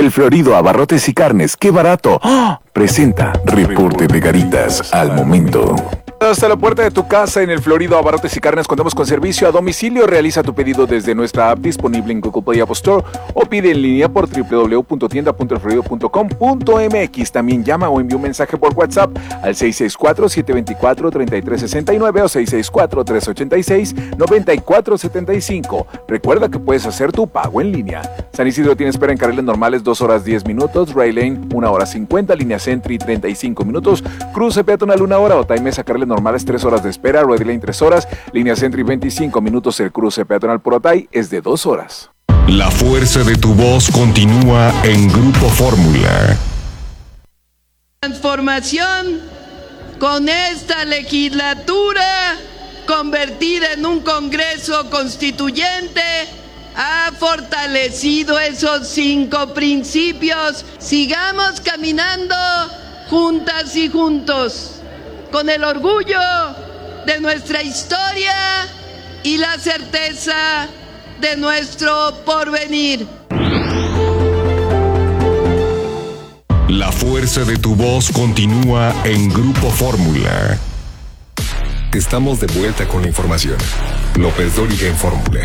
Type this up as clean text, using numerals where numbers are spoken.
El Florido Abarrotes y Carnes, ¡qué barato! ¡Oh! Presenta reporte de Garitas al momento. Hasta la puerta de tu casa en El Florido Abarrotes y Carnes contamos con servicio a domicilio. Realiza tu pedido desde nuestra app disponible en Google Play App Store o pide en línea por www.tienda.elflorido.com.mx. También llama o envía un mensaje por WhatsApp al 664-724-3369 o 664-386-9475. Recuerda que puedes hacer tu pago en línea. San Isidro tiene espera en carriles normales 2 horas 10 minutos, Ray Lane 1 hora 50, línea Sentry 35 minutos, cruce peatonal 1 hora, Otaimesa carriles normales 3 horas de espera, Red Lane 3 horas, línea Sentry 25 minutos, el cruce peatonal por Otay es de 2 horas. La fuerza de tu voz continúa en Grupo Fórmula. Transformación con esta legislatura convertida en un Congreso Constituyente ha fortalecido esos 5 principios. Sigamos caminando juntas y juntos, con el orgullo de nuestra historia y la certeza de nuestro porvenir. La fuerza de tu voz continúa en Grupo Fórmula. Estamos de vuelta con la información. López Dóriga en Fórmula.